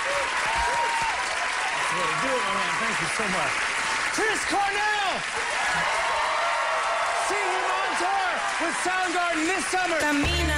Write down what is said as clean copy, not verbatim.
Do it, my man. Thank you so much. Chris Cornell! See him on tour with Soundgarden this summer.